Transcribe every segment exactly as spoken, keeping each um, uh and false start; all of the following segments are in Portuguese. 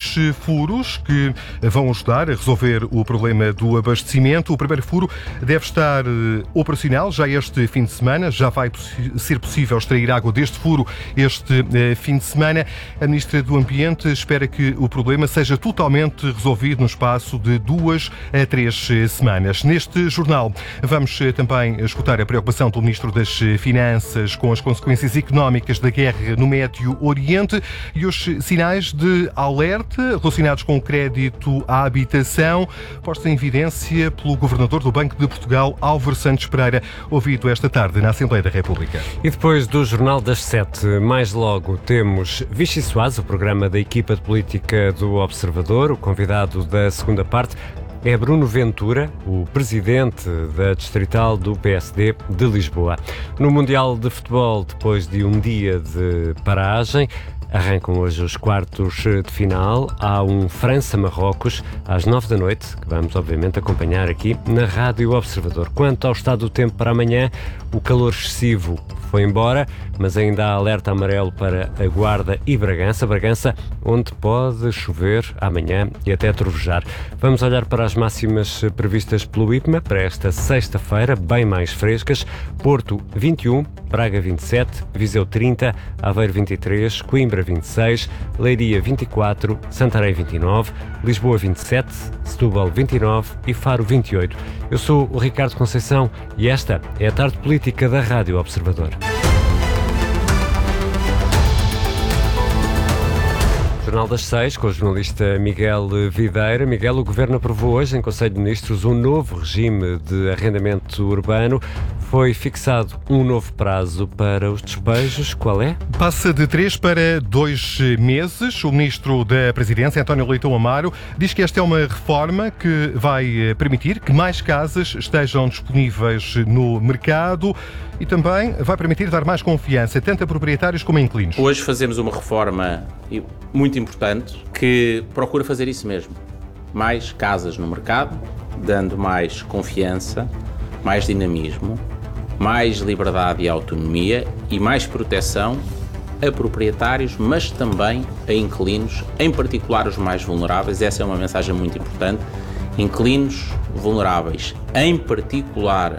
dois furos que vão ajudar a resolver o problema do abastecimento. O primeiro furo deve estar operacional já este fim de semana. Já vai ser possível extrair água deste furo este fim de semana. A Ministra do Ambiente espera que o problema seja totalmente resolvido no espaço de duas a três semanas. Neste jornal vamos também escutar a preocupação do Ministro das Finanças com as consequências económicas da guerra no Médio Oriente e os sinais de alerta relacionados com o crédito à habitação, postos em evidência pelo Governador do Banco de Portugal, Álvaro Santos Pereira, ouvido esta tarde na Assembleia da República. E depois do Jornal das Sete, mais logo temos Vichy Soares, o programa da equipa de política do Observador. O convidado da segunda parte é Bruno Ventura, o presidente da distrital do P S D de Lisboa. No Mundial de Futebol, depois de um dia de paragem, arrancam hoje os quartos de final. Há um França-Marrocos às nove da noite, que vamos obviamente acompanhar aqui na Rádio Observador. Quanto ao estado do tempo para amanhã, o calor excessivo foi embora, mas ainda há alerta amarelo para a Guarda e Bragança. Bragança, onde pode chover amanhã e até trovejar. Vamos olhar para as máximas previstas pelo I P M A para esta sexta-feira, bem mais frescas. Porto vinte e um, Braga vinte e sete, Viseu trinta, Aveiro vinte e três, Coimbra vinte e seis, Leiria vinte e quatro, Santarém vinte e nove, Lisboa vinte e sete, Setúbal vinte e nove e Faro vinte e oito. Eu sou o Ricardo Conceição e esta é a Tarde Política da Rádio Observador. Jornal das Seis, com o jornalista Miguel Videira. Miguel, o Governo aprovou hoje em Conselho de Ministros um novo regime de arrendamento urbano. Foi fixado um novo prazo para os despejos. Qual é? Passa de três para dois meses. O Ministro da Presidência, António Leitão Amaro, diz que esta é uma reforma que vai permitir que mais casas estejam disponíveis no mercado e também vai permitir dar mais confiança, tanto a proprietários como a inquilinos. Hoje fazemos uma reforma muito importante que procura fazer isso mesmo. Mais casas no mercado, dando mais confiança, mais dinamismo, mais liberdade e autonomia e mais proteção a proprietários, mas também a inquilinos, em particular os mais vulneráveis. Essa é uma mensagem muito importante. Inquilinos vulneráveis, em particular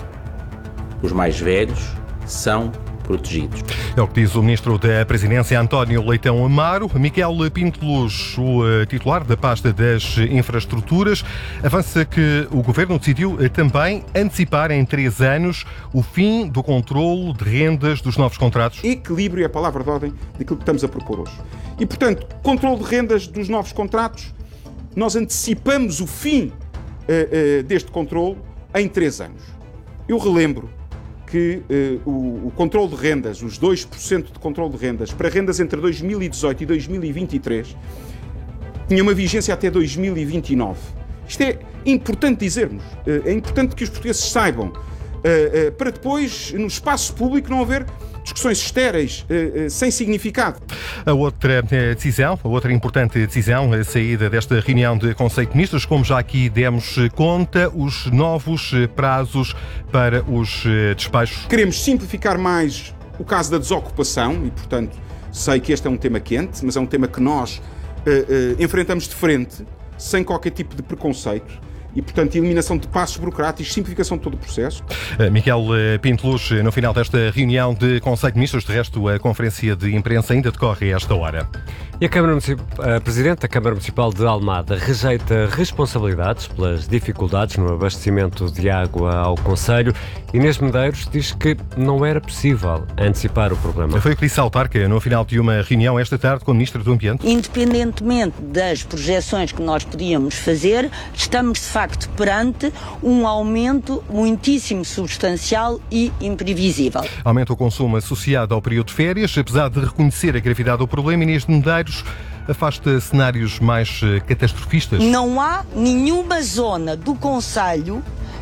os mais velhos, são protegidos. É o que diz o Ministro da Presidência, António Leitão Amaro. Miquel Pinto Luz, o titular da pasta das infraestruturas, avança que o Governo decidiu também antecipar em três anos o fim do controlo de rendas dos novos contratos. Equilíbrio é a palavra de ordem daquilo que estamos a propor hoje. E, portanto, controlo de rendas dos novos contratos, nós antecipamos o fim uh, uh, deste controlo em três anos. Eu relembro que uh, o, o controlo de rendas, os dois por cento de controlo de rendas, para rendas entre dois mil e dezoito e dois mil e vinte e três, tinha uma vigência até dois mil e vinte e nove. Isto é importante dizermos, uh, é importante que os portugueses saibam, uh, uh, para depois, no espaço público, não haver discussões estéreis, uh, uh, sem significado. A outra decisão, a outra importante decisão, a saída desta reunião de Conselho de Ministros, como já aqui demos conta, os novos prazos para os despejos. Queremos simplificar mais o caso da desocupação e, portanto, sei que este é um tema quente, mas é um tema que nós uh, uh, enfrentamos de frente, sem qualquer tipo de preconceito. E, portanto, eliminação de passos burocráticos, simplificação de todo o processo. Miquel Pinto Luz, no final desta reunião de Conselho de Ministros, de resto, a conferência de imprensa ainda decorre a esta hora. E a, Câmara Municipal, a Presidente da Câmara Municipal de Almada rejeita responsabilidades pelas dificuldades no abastecimento de água ao Concelho. Inês Medeiros diz que não era possível antecipar o problema. Foi o que disse a autarca no final de uma reunião esta tarde com o Ministro do Ambiente. Independentemente das projeções que nós podíamos fazer, estamos de facto perante um aumento muitíssimo substancial e imprevisível. Aumenta o consumo associado ao período de férias. Apesar de reconhecer a gravidade do problema, Inês Medeiros afasta cenários mais catastrofistas. Não há nenhuma zona do concelho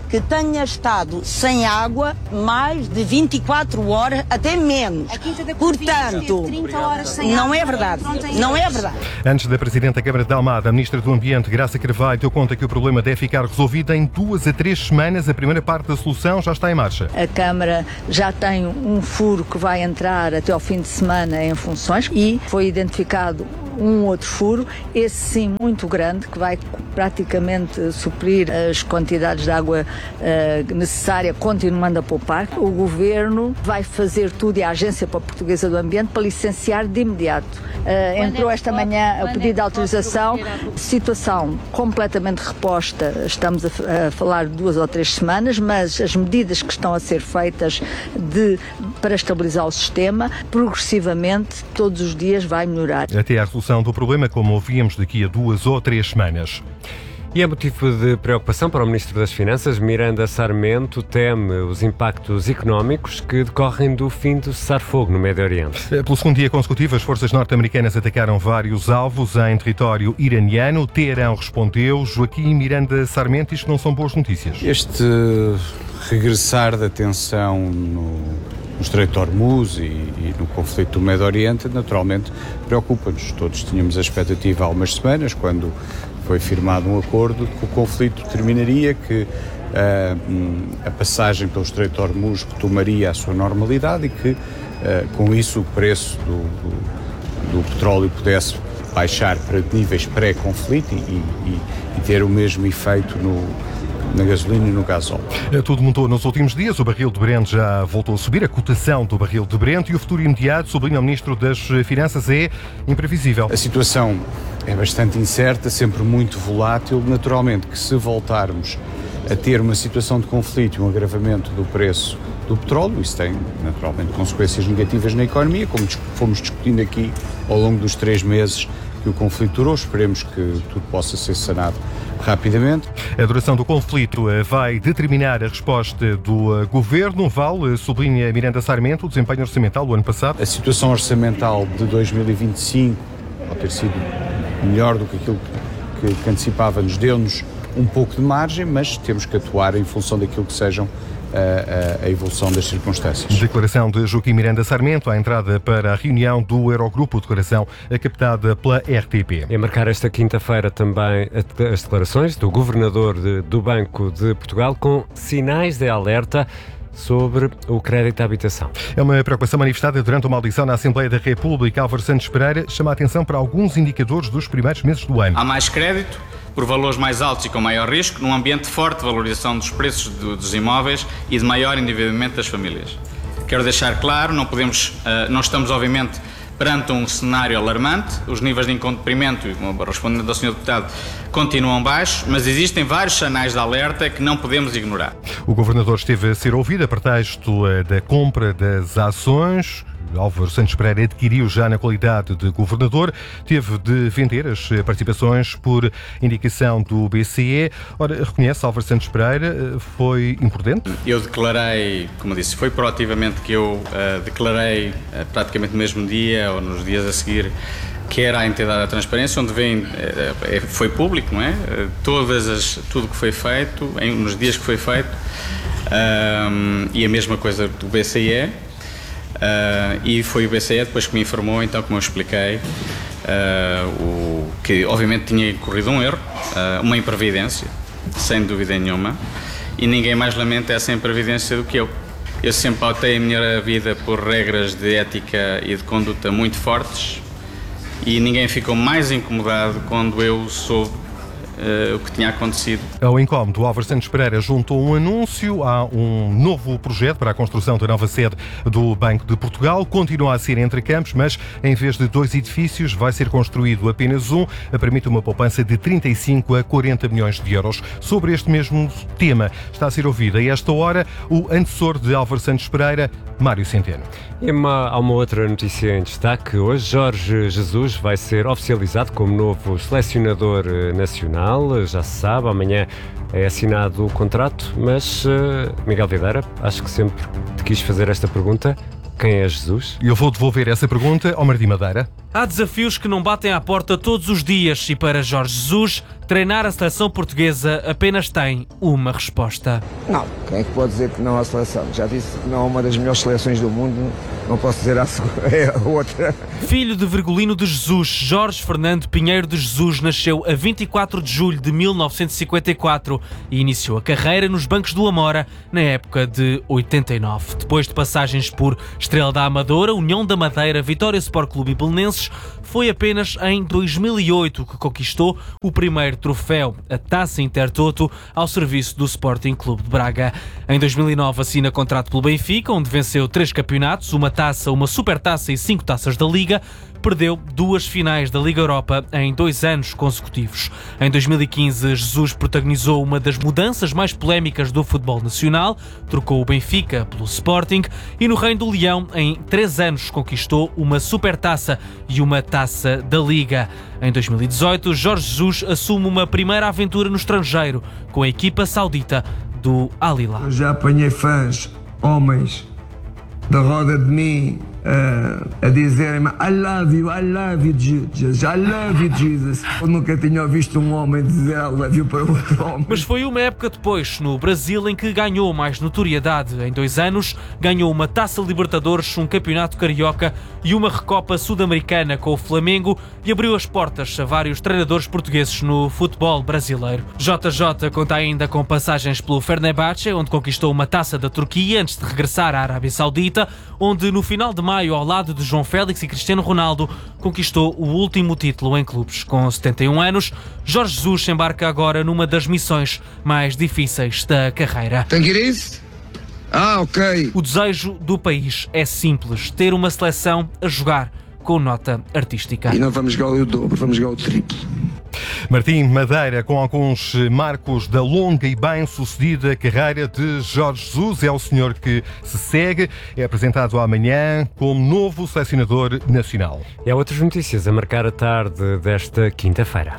que tenha estado sem água mais de vinte e quatro horas, até menos. Portanto, não é verdade. Não é verdade. Antes da Presidente da Câmara de Almada, a Ministra do Ambiente, Graça Carvalho, deu conta que o problema deve ficar resolvido em duas a três semanas. A primeira parte da solução já está em marcha. A Câmara já tem um furo que vai entrar até ao fim de semana em funções e foi identificado um outro furo, esse sim muito grande, que vai praticamente suprir as quantidades de água uh, necessária, continuando a poupar. O Governo vai fazer tudo, e a Agência Portuguesa do Ambiente, para licenciar de imediato. Uh, entrou esta manhã a pedido de autorização, situação completamente reposta, estamos a, a falar de duas ou três semanas, mas as medidas que estão a ser feitas de, para estabilizar o sistema, progressivamente, todos os dias vai melhorar. Até a resolução do problema, como ouvíamos, daqui a duas ou três semanas. E é motivo de preocupação para o Ministro das Finanças. Miranda Sarmento teme os impactos económicos que decorrem do fim do cessar-fogo no Médio Oriente. Pelo segundo dia consecutivo, as forças norte-americanas atacaram vários alvos em território iraniano. Teherão respondeu. Joaquim Miranda Sarmento, isto não são boas notícias. Este regressar da tensão no, no Estreito de Hormuz e, e no conflito do Médio Oriente, naturalmente, preocupa-nos. Todos tínhamos a expectativa há umas semanas, quando foi firmado um acordo que o conflito terminaria, que uh, a passagem pelo Estreito de Hormuz retomaria a sua normalidade e que, uh, com isso, o preço do, do, do petróleo pudesse baixar para níveis pré-conflito e, e, e ter o mesmo efeito no, na gasolina e no gasóleo. Tudo mudou nos últimos dias. O barril de Brent já voltou a subir, a cotação do barril de Brent, e o futuro imediato, sublinha o Ministro das Finanças, é imprevisível. A situação é bastante incerta, sempre muito volátil. Naturalmente que se voltarmos a ter uma situação de conflito e um agravamento do preço do petróleo, isso tem naturalmente consequências negativas na economia, como fomos discutindo aqui ao longo dos três meses que o conflito durou. Esperemos que tudo possa ser sanado rapidamente. A duração do conflito vai determinar a resposta do Governo. Vale, sublinha Miranda Sarmento, o desempenho orçamental do ano passado. A situação orçamental de dois mil e vinte e cinco, ao ter sido melhor do que aquilo que, que antecipávamos, deu-nos um pouco de margem, mas temos que atuar em função daquilo que sejam A, a evolução das circunstâncias. Declaração de Joaquim Miranda Sarmento à entrada para a reunião do Eurogrupo, declaração captada pela R T P. É marcar esta quinta-feira também as declarações do Governador de, do Banco de Portugal, com sinais de alerta sobre o crédito à habitação. É uma preocupação manifestada durante uma audição na Assembleia da República. Álvaro Santos Pereira chama a atenção para alguns indicadores dos primeiros meses do ano. Há mais crédito, por valores mais altos e com maior risco, num ambiente de forte valorização dos preços dos imóveis e de maior endividamento das famílias. Quero deixar claro, não podemos, não estamos obviamente perante um cenário alarmante. Os níveis de incumprimento, respondendo ao senhor Deputado, continuam baixos, mas existem vários sinais de alerta que não podemos ignorar. O Governador esteve a ser ouvido a pretexto da compra das ações. Álvaro Santos Pereira adquiriu já na qualidade de Governador, teve de vender as participações por indicação do B C E. Ora, reconhece Álvaro Santos Pereira, foi imprudente? Eu declarei, como disse, foi proativamente que eu uh, declarei uh, praticamente no mesmo dia ou nos dias a seguir que era a entidade da transparência, onde vem, uh, foi público, não é? Uh, todas as, tudo que foi feito, em, nos dias que foi feito, uh, e a mesma coisa do B C E. Uh, e foi o B C E depois que me informou, então, como eu expliquei, uh, o, que obviamente tinha corrido um erro, uh, uma imprevidência, sem dúvida nenhuma, e ninguém mais lamenta essa imprevidência do que eu. Eu sempre pautei a minha vida por regras de ética e de conduta muito fortes, e ninguém ficou mais incomodado quando eu soube Uh, o que tinha acontecido. Ao incómodo, Álvaro Santos Pereira juntou um anúncio a um novo projeto para a construção da nova sede do Banco de Portugal. Continua a ser entre campos, mas em vez de dois edifícios vai ser construído apenas um, permite uma poupança de trinta e cinco a quarenta milhões de euros. Sobre este mesmo tema está a ser ouvido a esta hora o antecessor de Álvaro Santos Pereira, Mário Centeno. E uma, há uma outra notícia em destaque. Hoje, Jorge Jesus vai ser oficializado como novo selecionador nacional. Já se sabe, amanhã é assinado o contrato, mas uh, Miguel Videira, acho que sempre te quis fazer esta pergunta. Quem é Jesus? Eu vou devolver essa pergunta ao Martim Madeira. Há desafios que não batem à porta todos os dias e para Jorge Jesus, treinar a seleção portuguesa apenas tem uma resposta. Não, quem é que pode dizer que não à seleção? Já disse que não é uma das melhores seleções do mundo, não posso dizer a, é a outra. Filho de Virgulino de Jesus, Jorge Fernando Pinheiro de Jesus nasceu a vinte e quatro de julho de mil novecentos e cinquenta e quatro e iniciou a carreira nos bancos do Amora na época de oitenta e nove. Depois de passagens por Estrela da Amadora, União da Madeira, Vitória Sport Clube e Belenenses, foi apenas em dois mil e oito que conquistou o primeiro troféu, a Taça Intertoto, ao serviço do Sporting Clube de Braga. Em dois mil e nove assina contrato pelo Benfica, onde venceu três campeonatos, uma taça, uma supertaça e cinco taças da Liga. Perdeu duas finais da Liga Europa em dois anos consecutivos. Em dois mil e quinze, Jesus protagonizou uma das mudanças mais polémicas do futebol nacional, trocou o Benfica pelo Sporting e no Reino do Leão, em três anos, conquistou uma supertaça e uma taça da Liga. Em dois mil e dezoito, Jorge Jesus assume uma primeira aventura no estrangeiro com a equipa saudita do Al Hilal. Eu já apanhei fãs, homens, da roda de mim, Uh, a dizerem-me I love you, I love you, Jesus, I love you, Jesus. Eu nunca tinha visto um homem dizer I love you para outro homem. Mas foi uma época depois, no Brasil, em que ganhou mais notoriedade. Em dois anos, ganhou uma Taça Libertadores, um Campeonato Carioca e uma Recopa Sul-Americana com o Flamengo e abriu as portas a vários treinadores portugueses no futebol brasileiro. J J conta ainda com passagens pelo Fenerbahçe, onde conquistou uma Taça da Turquia antes de regressar à Arábia Saudita, onde no final de maio, ao lado de João Félix e Cristiano Ronaldo, conquistou o último título em clubes. Com setenta e um anos, Jorge Jesus embarca agora numa das missões mais difíceis da carreira. Tem que ir isso? Ah, ok. O desejo do país é simples: ter uma seleção a jogar com nota artística. E não vamos jogar o dobro, vamos jogar o triplo. Martim Madeira, com alguns marcos da longa e bem-sucedida carreira de Jorge Jesus, é o senhor que se segue, é apresentado amanhã como novo selecionador nacional. E há outras notícias a marcar a tarde desta quinta-feira.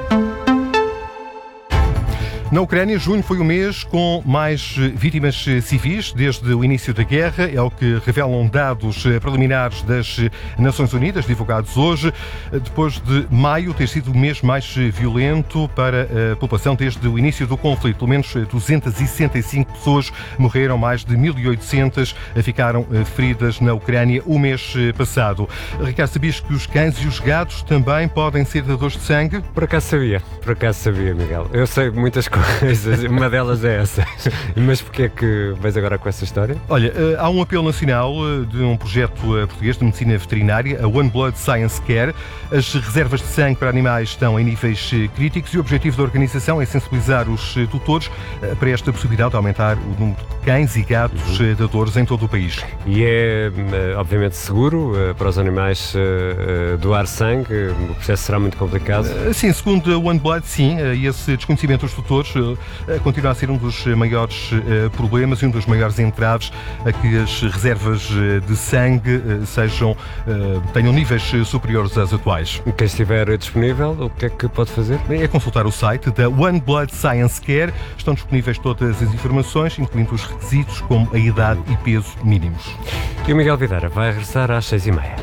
Na Ucrânia, junho foi o mês com mais vítimas civis desde o início da guerra, é o que revelam dados preliminares das Nações Unidas, divulgados hoje, depois de maio ter sido o mês mais violento para a população desde o início do conflito. Pelo menos duzentas e sessenta e cinco pessoas morreram, mais de mil e oitocentas ficaram feridas na Ucrânia o mês passado. Ricardo, sabias que os cães e os gatos também podem ser dadores de sangue? Por acaso sabia, por acaso sabia, Miguel. Eu sei muitas coisas. Uma delas é essa. Mas porquê é que vais agora com essa história? Olha, há um apelo nacional de um projeto português de medicina veterinária, a One Blood Science Care. As reservas de sangue para animais estão em níveis críticos e o objetivo da organização é sensibilizar os tutores para esta possibilidade de aumentar o número de cães e gatos uhum. dadores em todo o país. E é, obviamente, seguro para os animais doar sangue? O processo será muito complicado? Sim, segundo a One Blood, sim. E esse desconhecimento dos tutores continua a ser um dos maiores problemas e um dos maiores entraves a que as reservas de sangue sejam, tenham níveis superiores às atuais. Quem estiver disponível, o que é que pode fazer? É consultar o site da One Blood Science Care. Estão disponíveis todas as informações, incluindo os requisitos como a idade e peso mínimos. E o Miguel Videira vai regressar às seis e meia.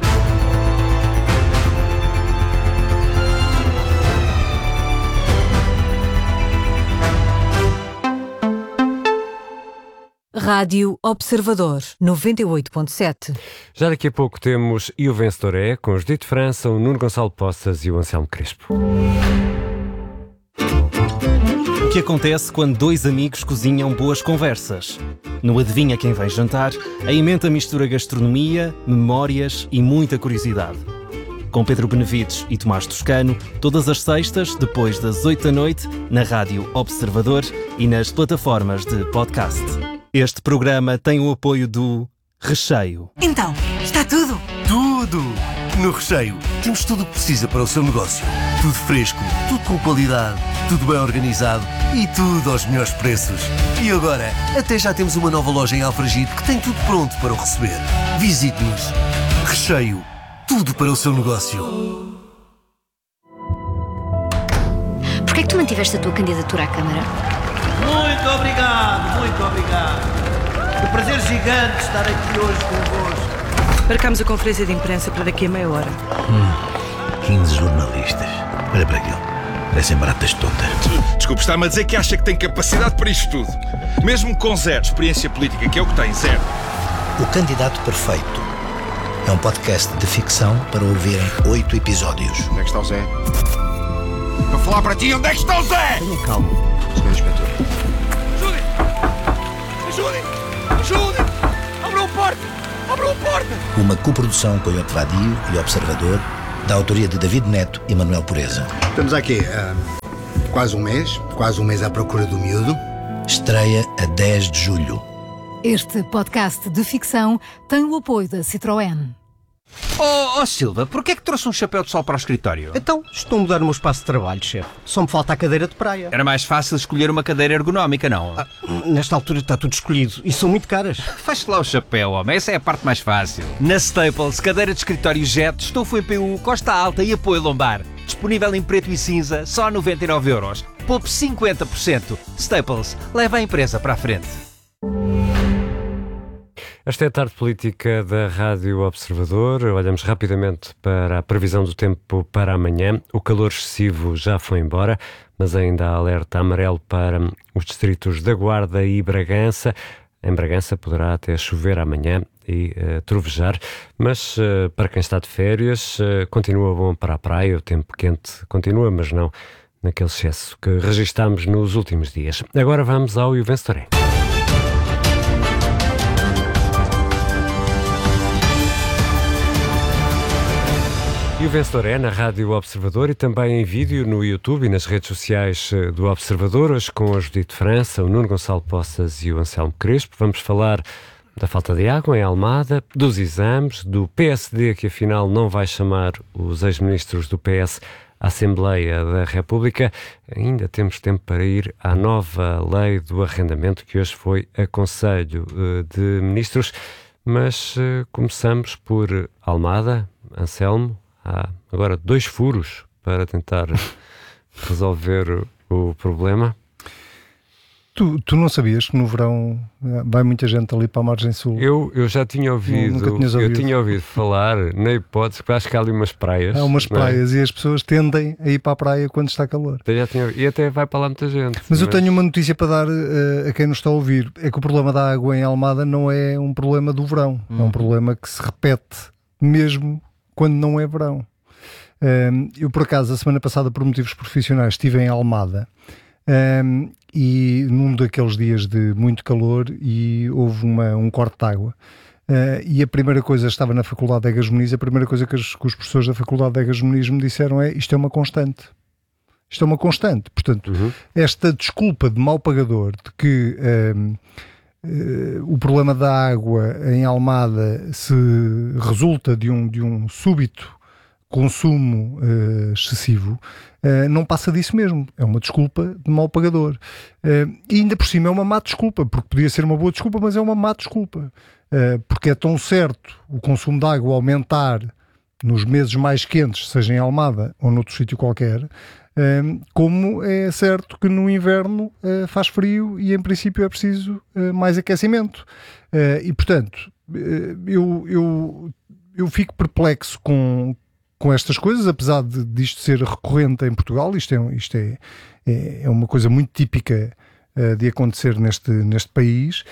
Rádio Observador, noventa e oito ponto sete. Já daqui a pouco temos E o Vencedor é, com os Dito França, o Nuno Gonçalo Poças e o Anselmo Crespo. O que acontece quando dois amigos cozinham boas conversas? No Adivinha Quem Vem Jantar, a emenda mistura gastronomia, memórias e muita curiosidade. Com Pedro Benevides e Tomás Toscano, todas as sextas, depois das oito da noite, na Rádio Observador e nas plataformas de podcast. Este programa tem o apoio do Recheio. Então, está tudo? Tudo! No Recheio temos tudo o que precisa para o seu negócio. Tudo fresco, tudo com qualidade, tudo bem organizado e tudo aos melhores preços. E agora, até já temos uma nova loja em Alfragide que tem tudo pronto para o receber. Visite-nos. Recheio. Tudo para o seu negócio. Porquê é que tu mantiveste a tua candidatura à Câmara? Muito obrigado, muito obrigado. Que prazer gigante estar aqui hoje convosco. Marcamos a conferência de imprensa para daqui a meia hora. Hum, quinze jornalistas. Olha para aquilo. Parecem baratas tontas. Desculpe, está-me a dizer que acha que tem capacidade para isto tudo. Mesmo com zero experiência política, que é o que tem, zero. O Candidato Perfeito é um podcast de ficção para ouvir em oito episódios. Onde é que está o Zé? Para falar para ti, onde é que está o Zé? Tenha calma, senhor Inspetor. Ajudem! Ajudem! Ajudem! Abram a porta! Abram a porta! Uma coprodução com o Vadio e o Observador, da autoria de David Neto e Manuel Pureza. Estamos aqui há quase um mês, quase um mês à procura do miúdo. Estreia a dez de julho. Este podcast de ficção tem o apoio da Citroën. Oh, oh Silva, porquê é que trouxe um chapéu de sol para o escritório? Então, estou a mudar o meu espaço de trabalho, chefe. Só me falta a cadeira de praia. Era mais fácil escolher uma cadeira ergonómica, não? Ah, nesta altura está tudo escolhido e são muito caras. Faz-te lá o chapéu, homem. Essa é a parte mais fácil. Na Staples, cadeira de escritório Jet, estofo em P U, costa alta e apoio lombar. Disponível em preto e cinza, só a noventa e nove euros. Poupe cinquenta por cento. Staples, leva a empresa para a frente. Esta é a tarde política da Rádio Observador. Olhamos rapidamente para a previsão do tempo para amanhã. O calor excessivo já foi embora, mas ainda há alerta amarelo para os distritos da Guarda e Bragança. Em Bragança poderá até chover amanhã e uh, trovejar, mas uh, para quem está de férias uh, continua bom para a praia. O tempo quente continua, mas não naquele excesso que registámos nos últimos dias. Agora vamos ao E o Vencedor é. E o Vencedor é na Rádio Observador e também em vídeo no YouTube e nas redes sociais do Observador, hoje com a Judite França, o Nuno Gonçalo Poças e o Anselmo Crespo. Vamos falar da falta de água em Almada, dos exames, do P S D que afinal não vai chamar os ex-ministros do P S à Assembleia da República. Ainda temos tempo para ir à nova lei do arrendamento que hoje foi a Conselho de Ministros. Mas começamos por Almada, Anselmo. Há agora dois furos para tentar resolver o, o problema. Tu, tu não sabias que no verão vai muita gente ali para a margem sul? Eu, eu já tinha ouvido, Nunca tinhas ouvido. Eu tinha ouvido falar, na hipótese, que acho que há ali umas praias. Há umas praias é? E as pessoas tendem a ir para a praia quando está calor. Eu já tinha, e até vai para lá muita gente. Mas, mas eu tenho uma notícia para dar uh, a quem nos está a ouvir. É que o problema da água em Almada não é um problema do verão. Hum. É um problema que se repete mesmo quando não é verão. Um, eu, por acaso, a semana passada, por motivos profissionais, estive em Almada um, e num daqueles dias de muito calor e houve uma, um corte de água. Uh, e a primeira coisa, estava na Faculdade de Egas Muniz, a primeira coisa que os, que os professores da Faculdade de Egas Muniz me disseram é: isto é uma constante. Isto é uma constante. Portanto, uhum. esta desculpa de mau pagador de que um, Uh, o problema da água em Almada se resulta de um, de um súbito consumo uh, excessivo, uh, não passa disso mesmo. É uma desculpa de mau pagador. Uh, e ainda por cima é uma má desculpa, porque podia ser uma boa desculpa, mas é uma má desculpa. Uh, porque é tão certo o consumo de água aumentar nos meses mais quentes, seja em Almada ou noutro sítio qualquer, Um, como é certo que no inverno uh, faz frio e em princípio é preciso uh, mais aquecimento. Uh, e portanto, uh, eu, eu, eu fico perplexo com, com estas coisas, apesar de, de isto ser recorrente em Portugal. Isto é, isto é, é, é uma coisa muito típica uh, de acontecer neste, neste país.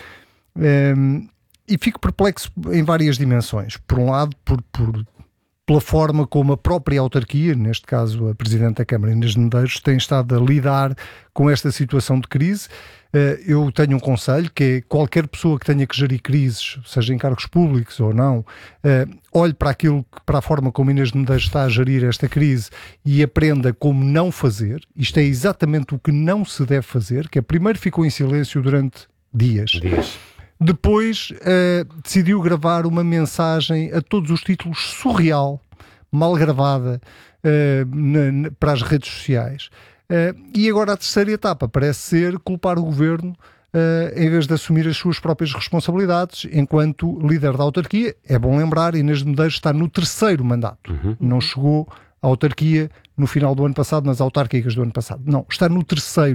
Um, e fico perplexo em várias dimensões. Por um lado, por... por pela forma como a própria autarquia, neste caso a Presidente da Câmara, Inês de Medeiros, tem estado a lidar com esta situação de crise. Eu tenho um conselho, que é qualquer pessoa que tenha que gerir crises, seja em cargos públicos ou não, olhe para aquilo, para a forma como Inês de Medeiros está a gerir esta crise e aprenda como não fazer. Isto é exatamente o que não se deve fazer, que é primeiro ficou em silêncio durante dias. Dias. Depois uh, decidiu gravar uma mensagem a todos os títulos surreal, mal gravada, uh, na, na, para as redes sociais. Uh, e agora a terceira etapa parece ser culpar o governo uh, em vez de assumir as suas próprias responsabilidades enquanto líder da autarquia. É bom lembrar, Inês de Medeiros está no terceiro mandato. Uhum. Não chegou à autarquia no final do ano passado, nas autárquicas do ano passado. Não, está no terceiro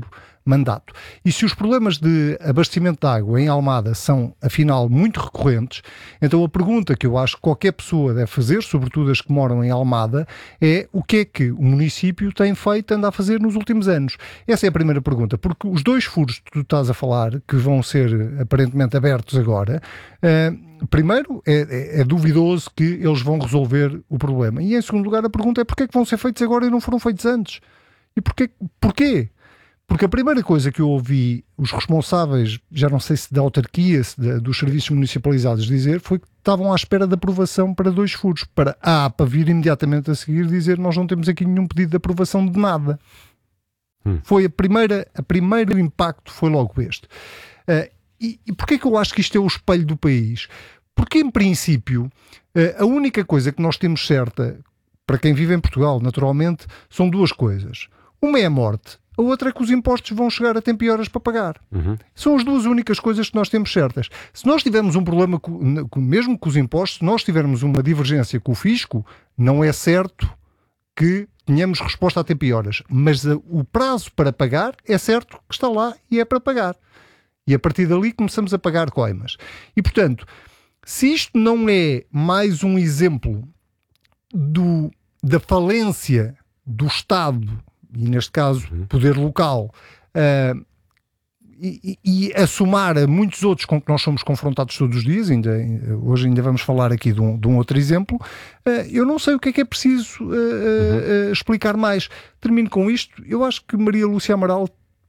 mandato. E se os problemas de abastecimento de água em Almada são, afinal, muito recorrentes, então a pergunta que eu acho que qualquer pessoa deve fazer, sobretudo as que moram em Almada, é o que é que o município tem feito, anda a fazer nos últimos anos. Essa é a primeira pergunta, porque os dois furos que tu estás a falar, que vão ser aparentemente abertos agora, uh, primeiro, é, é, é duvidoso que eles vão resolver o problema. E em segundo lugar, a pergunta é porquê é que vão ser feitos agora e não foram feitos antes? E porquê? Porquê? Porque a primeira coisa que eu ouvi os responsáveis, já não sei se da autarquia, se da, dos serviços municipalizados dizer, foi que estavam à espera de aprovação para dois furos. Para A, para vir imediatamente a seguir dizer nós não temos aqui nenhum pedido de aprovação de nada. Hum. Foi a primeira, a primeiro impacto foi logo este. Uh, e, e porquê que eu acho que isto é o espelho do país? Porque, em princípio, uh, a única coisa que nós temos certa, para quem vive em Portugal, naturalmente, são duas coisas. Uma é a morte. A outra é que os impostos vão chegar a tempo e horas para pagar. Uhum. São as duas únicas coisas que nós temos certas. Se nós tivermos um problema, com, com, mesmo com os impostos, se nós tivermos uma divergência com o fisco, não é certo que tenhamos resposta a tempo e horas. Mas a, o prazo para pagar é certo que está lá e é para pagar. E a partir dali começamos a pagar coimas. E, portanto, se isto não é mais um exemplo do, da falência do Estado, e neste caso, poder local, uh, e, e, e a somar a muitos outros com que nós somos confrontados todos os dias, ainda, hoje ainda vamos falar aqui de um, de um outro exemplo, uh, eu não sei o que é que é preciso uh, uhum. uh, explicar mais. Termino com isto. Eu acho que Maria Lúcia Amaral,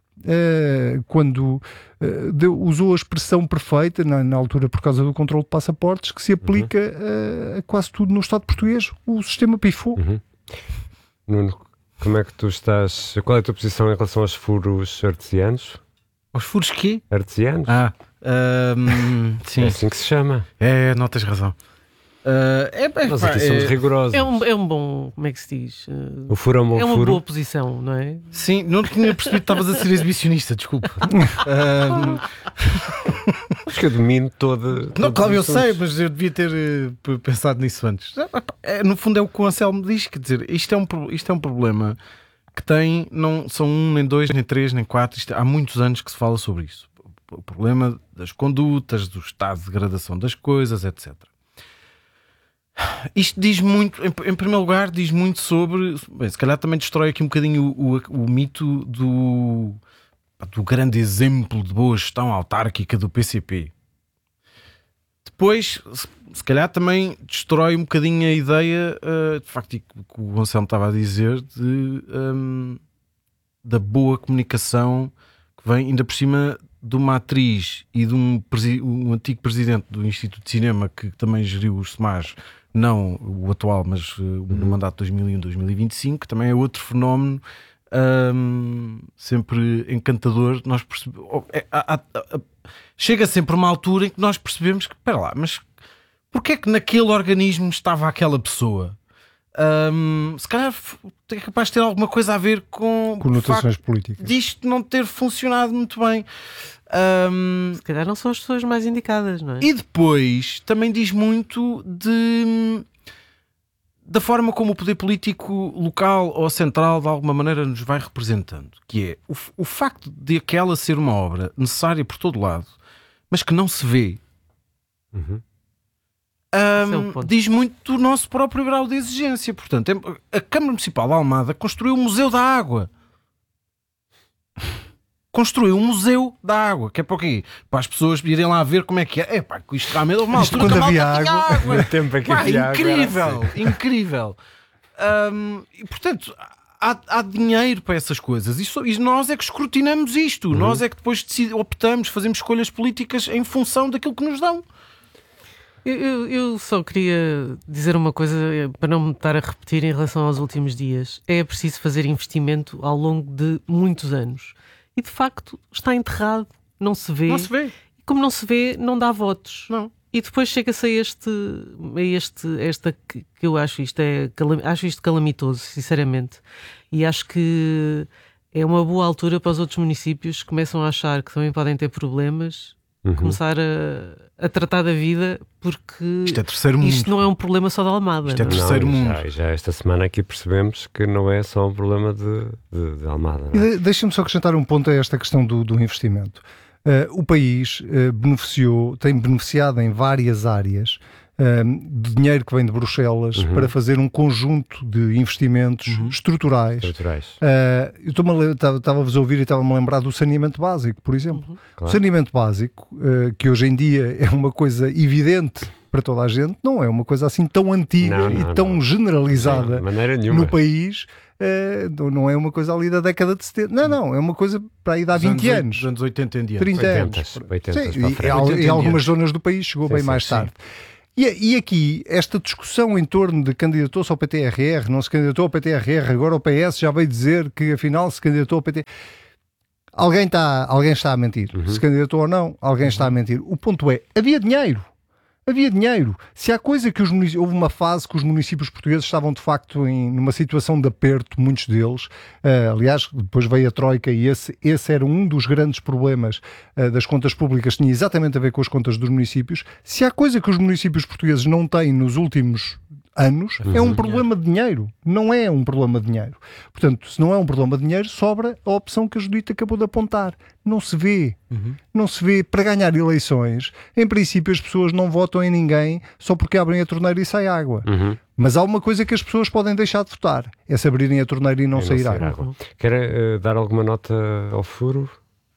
uh, quando uh, deu, usou a expressão perfeita, na, na altura por causa do controle de passaportes, que se aplica uhum. uh, a quase tudo no Estado português. O sistema pifou. Uhum. Nuno, como é que tu estás? Qual é a tua posição em relação aos furos artesianos? Aos furos quê? Artesianos? Ah, um, sim. É assim que se chama. É, não tens razão. Uh, é, é, Nós aqui somos é, rigorosos. É um, é um bom, como é que se diz? Uh, o furo é um bom É uma furo. boa posição, não é? Sim, não tinha percebido que estavas a ser exibicionista, desculpa. um... Acho que eu domino toda... Não, claro, eu sei, mas eu devia ter uh, pensado nisso antes. É, no fundo é o que o Anselmo diz, quer dizer, isto é um, isto é um problema que tem, não são um, nem dois, nem três, nem quatro, isto, há muitos anos que se fala sobre isso. O problema das condutas, do estado de degradação das coisas, etcétera. Isto diz muito, em, em primeiro lugar, diz muito sobre, bem, se calhar também destrói aqui um bocadinho o, o, o mito do, do grande exemplo de boa gestão autárquica do P C P. Depois, se, se calhar também destrói um bocadinho a ideia, uh, de facto, que o Anselmo estava a dizer, de, um, da boa comunicação que vem, ainda por cima, de uma atriz e de um, um antigo presidente do Instituto de Cinema que também geriu os SEMAS, não o atual, mas uh, no mandato dois mil e um a dois mil e vinte e cinco, que também é outro fenómeno um, sempre encantador. Nós percebemos, oh, é, há, há, há, chega sempre uma altura em que nós percebemos que, espera lá, mas porquê é que naquele organismo estava aquela pessoa? Um, se calhar é capaz de ter alguma coisa a ver com conotações políticas disto não ter funcionado muito bem. Um, se calhar não são as pessoas mais indicadas, não é? E depois também diz muito de da forma como o poder político local ou central de alguma maneira nos vai representando, que é o, o facto de aquela ser uma obra necessária por todo lado, mas que não se vê. Uhum. Um, é diz muito do nosso próprio grau de exigência. Portanto, a Câmara Municipal de Almada construiu o Museu da Água. Construiu um Museu da Água. Que é para o quê? Para as pessoas irem lá ver como é que é. É pá, isto realmente houve uma altura que a malta tinha água. No tempo é que havia água. Incrível, incrível. Um, e portanto, há, há dinheiro para essas coisas. E, so, e nós é que escrutinamos isto. Uhum. Nós é que depois decidimos, optamos, fazemos escolhas políticas em função daquilo que nos dão. Eu, eu, eu só queria dizer uma coisa para não me estar a repetir em relação aos últimos dias. É preciso fazer investimento ao longo de muitos anos. E de facto está enterrado, não se vê. Não se vê. E como não se vê, não dá votos. Não. E depois chega-se a este, a este, esta que, que eu acho isto, é, acho isto calamitoso, sinceramente. E acho que é uma boa altura para os outros municípios que começam a achar que também podem ter problemas uhum. começar a, a tratar da vida, porque isto, é terceiro mundo. Isto não é um problema só da Almada. Isto é terceiro não, mundo. Já, já esta semana aqui percebemos que não é só um problema de, de, de Almada. É? Deixa-me só acrescentar um ponto a esta questão do, do investimento. Uh, o país uh, beneficiou, tem beneficiado em várias áreas de dinheiro que vem de Bruxelas uhum. para fazer um conjunto de investimentos uhum. estruturais. estruturais. Uh, eu estava-vos a ouvir e estava-me a lembrar do saneamento básico, por exemplo. Uhum. Claro. O saneamento básico, uh, que hoje em dia é uma coisa evidente para toda a gente, não é uma coisa assim tão antiga não, não, e tão não. generalizada não, no país. Uh, não é uma coisa ali da década de setenta. Não, não, é uma coisa para aí de há vinte anos. Dos anos oitenta em diante. trinta oitenta, anos. oitenta, sim, e, e, em algumas zonas do país chegou sim, bem sim, mais tarde. Sim. E, e aqui, esta discussão em torno de candidatou-se ao P T R R, não se candidatou ao P T R R, agora o P S já veio dizer que afinal se candidatou ao P T R R. Alguém está, alguém está a mentir. Uhum. Se candidatou ou não, alguém uhum. está a mentir. O ponto é, havia dinheiro. Havia dinheiro. Se há coisa que os municípios... Houve uma fase que os municípios portugueses estavam de facto em numa situação de aperto, muitos deles. Uh, aliás, depois veio a Troika e esse, esse era um dos grandes problemas uh, das contas públicas, tinha exatamente a ver com as contas dos municípios. Se há coisa que os municípios portugueses não têm nos últimos anos, uhum. é um problema de dinheiro. Não é um problema de dinheiro. Portanto, se não é um problema de dinheiro, sobra a opção que a Judite acabou de apontar. Não se vê. Uhum. Não se vê. Para ganhar eleições, em princípio as pessoas não votam em ninguém só porque abrem a torneira e sai água. Uhum. Mas há uma coisa que as pessoas podem deixar de votar. É se abrirem a torneira e não, e sair, não sair água. água. Quer uh, dar alguma nota ao furo?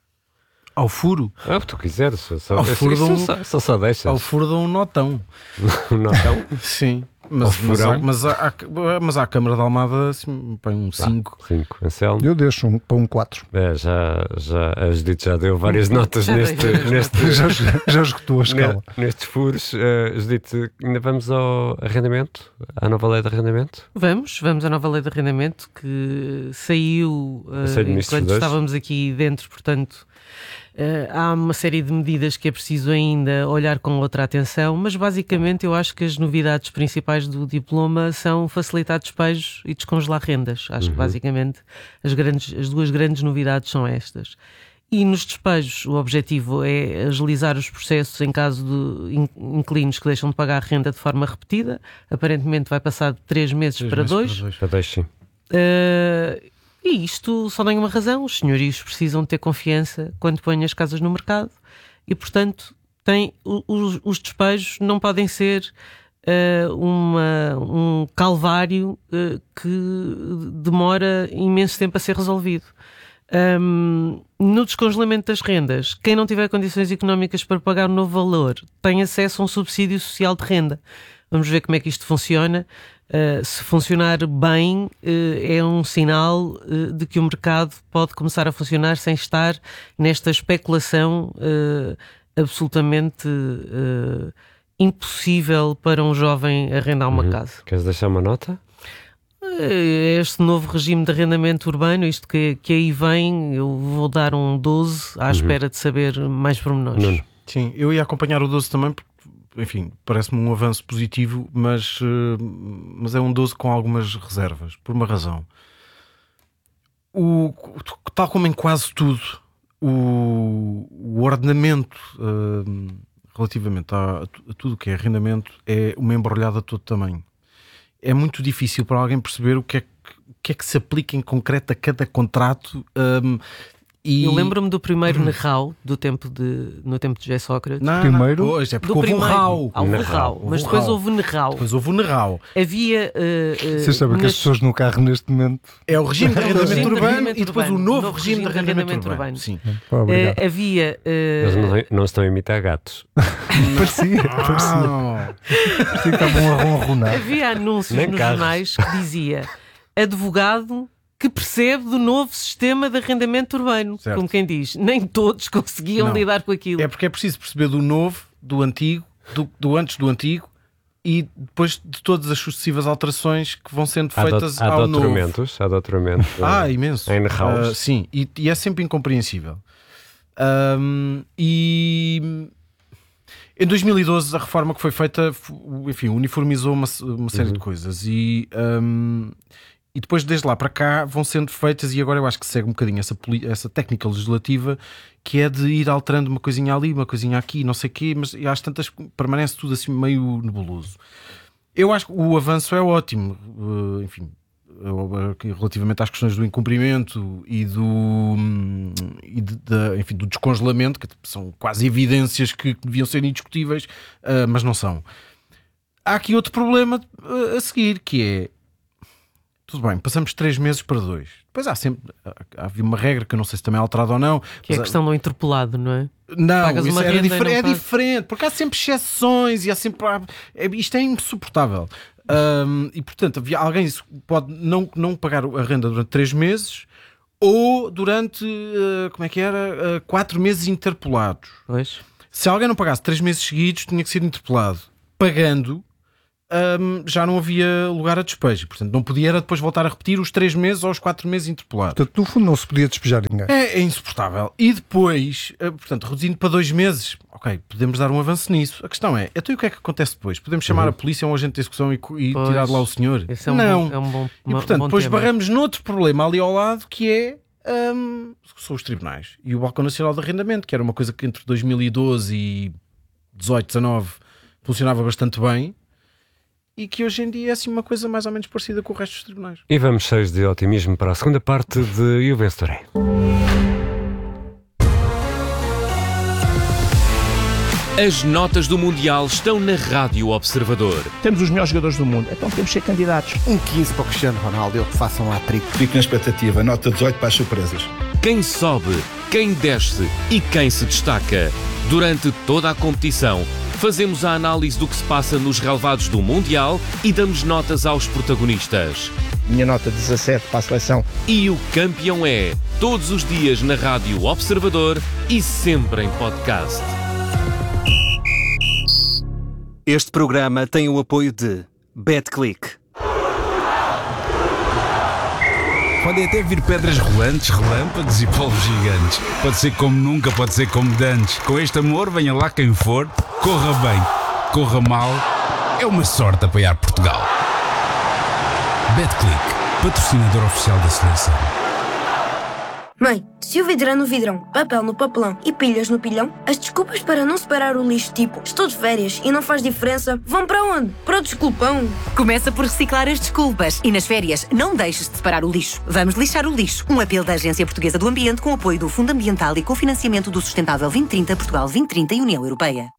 Ao furo? Ah, o que tu quiseres. Só, ao furo só, um, só, só, só deixas. Ao furo de um notão. um notão? Sim. Mas, mas, há, mas, há, mas há a Câmara de Almada assim, põe um cinco. cinco. Anselmo? Eu deixo um, para um quatro. É, já, já, a Judite já deu várias notas neste, neste, já, já esgotou a escala. Nestes furos. Uh, Judite, ainda vamos ao arrendamento? À nova lei de arrendamento? Vamos, vamos à nova lei de arrendamento que saiu uh, enquanto estávamos aqui dentro, portanto. Uh, há uma série de medidas que é preciso ainda olhar com outra atenção, mas basicamente eu acho que as novidades principais do diploma são facilitar despejos e descongelar rendas. Acho uhum. que basicamente as, grandes, as duas grandes novidades são estas. E nos despejos o objetivo é agilizar os processos em caso de inquilinos que deixam de pagar a renda de forma repetida. Aparentemente vai passar de três meses três para meses dois. Para dois, para dois sim. Uh, E isto só tem uma razão, os senhorios precisam ter confiança quando põem as casas no mercado e, portanto, tem, os, os despejos não podem ser uh, uma, um calvário uh, que demora imenso tempo a ser resolvido. Um, no descongelamento das rendas, quem não tiver condições económicas para pagar o novo valor tem acesso a um subsídio social de renda. Vamos ver como é que isto funciona. Uh, se funcionar bem, uh, é um sinal uh, de que o mercado pode começar a funcionar sem estar nesta especulação uh, absolutamente uh, impossível para um jovem arrendar uma uhum. casa. Queres deixar uma nota? Uh, este novo regime de arrendamento urbano, isto que, que aí vem, eu vou dar um doze à uhum. espera de saber mais pormenores. Nuno. Sim, eu ia acompanhar o doze também porque, enfim, parece-me um avanço positivo, mas, mas é um doze com algumas reservas, por uma razão. O, tal como em quase tudo, o, o ordenamento uh, relativamente a, a tudo que é arrendamento é uma embrulhada de todo tamanho. É muito difícil para alguém perceber o que é que, o que, é que se aplica em concreto a cada contrato. Um, E... Eu lembro-me do primeiro Nerrau, do tempo de, no tempo de José Sócrates. Não, primeiro? Não, pois, é porque houve um Rau. Houve um Rau, mas depois Rau. houve o Nerrau. Depois houve o Nerrau. Havia... Uh, uh, Vocês sabem nas... que as pessoas no carro neste momento... É o regime de arrendamento urbano e depois o novo regime de arrendamento urbano. Sim. Uh, havia... Uh... Eles não, não estão a imitar gatos. parecia, parecia. Estavam a ronronar. Havia anúncios Nem nos carros. jornais que dizia advogado... que percebe do novo sistema de arrendamento urbano, certo. Como quem diz, nem todos conseguiam não. lidar com aquilo. É porque é preciso perceber do novo, do antigo, do, do antes do antigo e depois de todas as sucessivas alterações que vão sendo feitas há do, há ao novo. Há doutoramentos. Ah, imenso. Em uh, sim, e, e é sempre incompreensível. Um, e... Em dois mil e doze a reforma que foi feita, enfim, uniformizou uma, uma série uhum. de coisas e... Um, E depois, desde lá para cá, vão sendo feitas, e agora eu acho que segue um bocadinho essa, essa técnica legislativa, que é de ir alterando uma coisinha ali, uma coisinha aqui, não sei o quê, mas às tantas permanece tudo assim meio nebuloso. Eu acho que o avanço é ótimo, uh, enfim, relativamente às questões do incumprimento e do, e de, de, enfim, do descongelamento, que são quase evidências que deviam ser indiscutíveis, uh, mas não são. Há aqui outro problema uh, a seguir, que é, tudo bem, passamos de três meses para dois. Depois há sempre, havia uma regra que eu não sei se também é alterada ou não. Que é a questão do interpelado, não é? Não, isso era difer- é diferente, porque há sempre exceções e há sempre... É, isto é insuportável. Um, e portanto, havia alguém que pode não, não pagar a renda durante três meses ou durante, uh, como é que era, uh, quatro meses interpelados. Pois. Se alguém não pagasse três meses seguidos, tinha que ser interpelado. Pagando, um, já não havia lugar a despejo. Portanto, não podia era depois voltar a repetir os três meses ou os quatro meses interpelados. Portanto, no fundo, não se podia despejar ninguém. É, é insuportável. E depois, uh, portanto, reduzindo para dois meses, ok, podemos dar um avanço nisso. A questão é, então e o que é que acontece depois? Podemos chamar uhum. a polícia ou um agente de execução e, e tirar de lá o senhor? Esse é um não. Bom, é um bom, e portanto, bom depois tema. barramos noutro problema ali ao lado, que é um, são os tribunais e o Balcão Nacional de Arrendamento, que era uma coisa que entre dois mil e doze e dezoito, dezanove funcionava bastante bem e que hoje em dia é assim uma coisa mais ou menos parecida com o resto dos tribunais. E vamos cheios de otimismo para a segunda parte de E o Vencedorei. As notas do Mundial estão na Rádio Observador. Temos os melhores jogadores do mundo, então temos que ser candidatos. Um quinze para o Cristiano Ronaldo, eu que faço um hat-trick. Fico na expectativa, nota dezoito para as surpresas. Quem sobe, quem desce e quem se destaca. Durante toda a competição, fazemos a análise do que se passa nos relevados do Mundial e damos notas aos protagonistas. Minha nota dezassete para a seleção. E o campeão é, todos os dias na Rádio Observador e sempre em podcast. Este programa tem o apoio de BetClick. Podem até vir pedras rolantes, relâmpagos e polvos gigantes. Pode ser como nunca, pode ser como dantes. Com este amor, venha lá quem for, corra bem, corra mal, é uma sorte apoiar Portugal. BetClick, patrocinador oficial da seleção. Mãe, se o vidro é no vidrão, papel no papelão e pilhas no pilhão, as desculpas para não separar o lixo tipo estou de férias e não faz diferença, vão para onde? Para o desculpão. Começa por reciclar as desculpas e nas férias não deixes de separar o lixo. Vamos lixar o lixo. Um apelo da Agência Portuguesa do Ambiente com apoio do Fundo Ambiental e cofinanciamento do Sustentável vinte trinta, Portugal vinte trinta e União Europeia.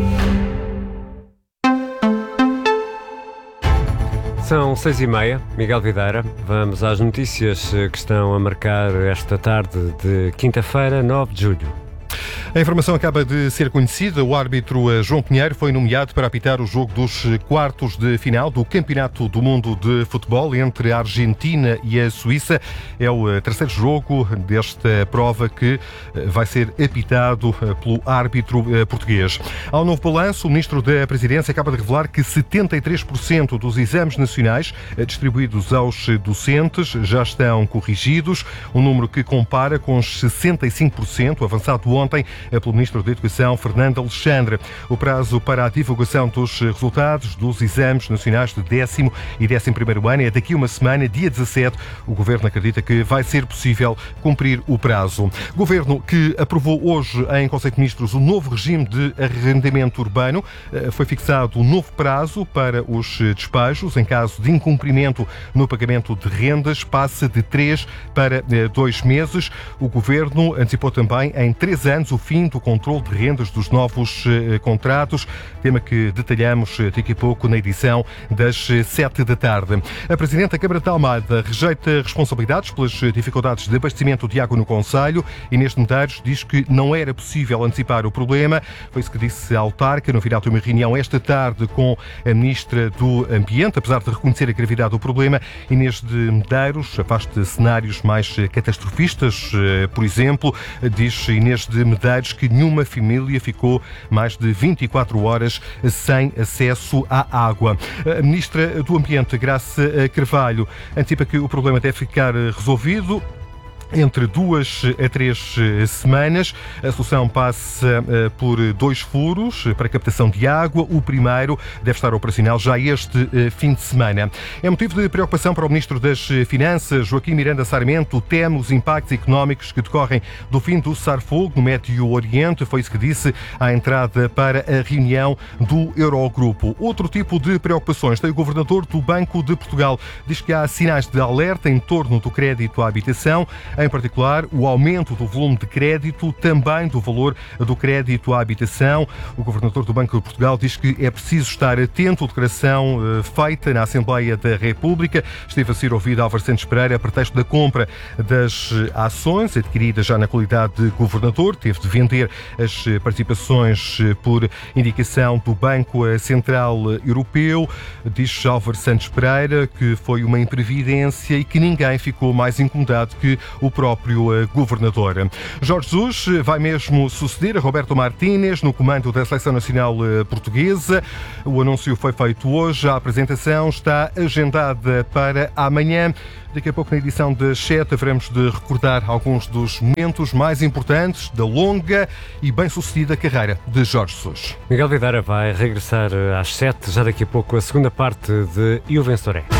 São seis e meia, Miguel Videira. Vamos às notícias que estão a marcar esta tarde de quinta-feira, nove de julho. A informação acaba de ser conhecida. O árbitro João Pinheiro foi nomeado para apitar o jogo dos quartos de final do Campeonato do Mundo de Futebol entre a Argentina e a Suíça. É o terceiro jogo desta prova que vai ser apitado pelo árbitro português. Ao novo balanço, o Ministro da Presidência acaba de revelar que setenta e três por cento dos exames nacionais distribuídos aos docentes já estão corrigidos, um número que compara com os sessenta e cinco por cento avançado ontem pelo Ministro da Educação, Fernando Alexandre. O prazo para a divulgação dos resultados dos exames nacionais de décimo e décimo primeiro ano é daqui a uma semana, dia dezassete. O Governo acredita que vai ser possível cumprir o prazo. Governo que aprovou hoje em Conselho de Ministros o novo regime de arrendamento urbano. Foi fixado um novo prazo para os despejos em caso de incumprimento no pagamento de rendas, passa de três para dois meses. O Governo antecipou também em três anos o fim do controle de rendas dos novos eh, contratos, tema que detalhamos daqui a pouco na edição das sete da tarde. A Presidente da Câmara de Almada rejeita responsabilidades pelas dificuldades de abastecimento de água no concelho. Inês de Medeiros diz que não era possível antecipar o problema. Foi isso que disse a autarca no final de uma reunião esta tarde com a Ministra do Ambiente. Apesar de reconhecer a gravidade do problema, Inês de Medeiros afasta cenários mais catastrofistas. Por exemplo, diz Inês de Medeiros que nenhuma família ficou mais de vinte e quatro horas sem acesso à água. A Ministra do Ambiente, Graça Carvalho, antecipa que o problema deve ficar resolvido entre duas a três semanas. A solução passa por dois furos para captação de água. O primeiro deve estar operacional já este fim de semana. É motivo de preocupação para o Ministro das Finanças. Joaquim Miranda Sarmento teme os impactos económicos que decorrem do fim do cessar-fogo no Médio Oriente. Foi isso que disse à entrada para a reunião do Eurogrupo. Outro tipo de preocupações tem o Governador do Banco de Portugal. Diz que há sinais de alerta em torno do crédito à habitação, em particular o aumento do volume de crédito, também do valor do crédito à habitação. O Governador do Banco de Portugal diz que é preciso estar atento à declaração feita na Assembleia da República. Esteve a ser ouvido Álvaro Santos Pereira a pretexto da compra das ações adquiridas já na qualidade de Governador. Teve de vender as participações por indicação do Banco Central Europeu. Diz Álvaro Santos Pereira que foi uma imprevidência e que ninguém ficou mais incomodado que o próprio Governador. Jorge Jesus vai mesmo suceder a Roberto Martínez no comando da Seleção Nacional Portuguesa. O anúncio foi feito hoje, a apresentação está agendada para amanhã. Daqui a pouco, na edição das sete, haveremos de recordar alguns dos momentos mais importantes da longa e bem-sucedida carreira de Jorge Jesus. Miguel Videira vai regressar às sete, já daqui a pouco, a segunda parte de E o Vencedor é.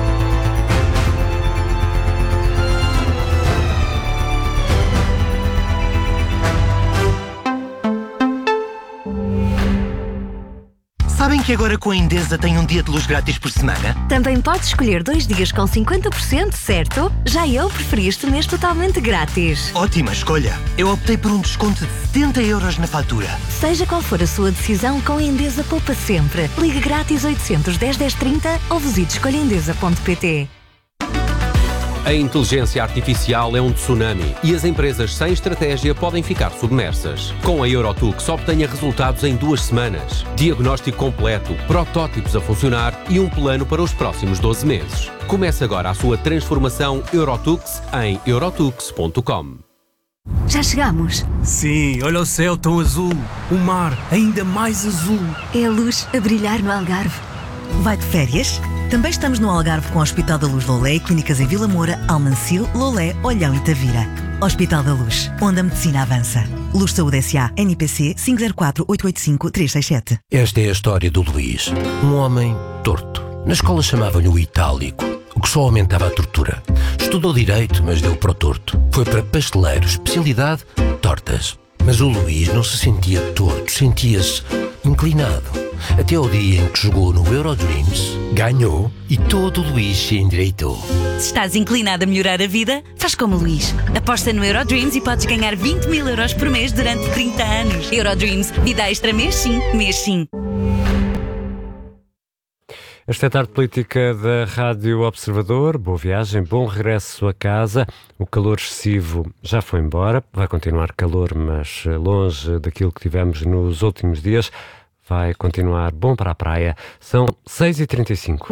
Sabem que agora com a Endesa tem um dia de luz grátis por semana? Também podes escolher dois dias com cinquenta por cento, certo? Já eu preferi este mês totalmente grátis. Ótima escolha! Eu optei por um desconto de setenta euros na fatura. Seja qual for a sua decisão, com a Endesa poupa sempre. Ligue grátis oitocentos, dez, dez, trinta ou visite escolha endesa ponto pt. A inteligência artificial é um tsunami e as empresas sem estratégia podem ficar submersas. Com a Eurotux obtenha resultados em duas semanas, diagnóstico completo, protótipos a funcionar e um plano para os próximos doze meses. Comece agora a sua transformação Eurotux em eurotux ponto com. Já chegamos? Sim, olha o céu tão azul, o mar ainda mais azul. É a luz a brilhar no Algarve. Vai de férias? Também estamos no Algarve com o Hospital da Luz Loulé e clínicas em Vila Moura, Almancil, Loulé, Olhão e Tavira. Hospital da Luz, onde a medicina avança. Luz Saúde S A, N P C cinco zero quatro, oito oito cinco, três seis sete. Esta é a história do Luís, um homem torto. Na escola chamavam-lhe o Itálico, o que só aumentava a tortura. Estudou Direito, mas deu para o torto. Foi para pasteleiro, especialidade, tortas. Mas o Luís não se sentia torto, sentia-se inclinado. Até ao dia em que jogou no Eurodreams, ganhou e todo o Luís se endireitou. Se estás inclinado a melhorar a vida, faz como o Luís. Aposta no Eurodreams e podes ganhar vinte mil euros por mês durante trinta anos. Eurodreams, vida extra mês sim, mês sim. Esta é a tarde política da Rádio Observador. Boa viagem, bom regresso a casa. O calor excessivo já foi embora. Vai continuar calor, mas longe daquilo que tivemos nos últimos dias. Vai continuar bom para a praia. São seis e trinta e cinco.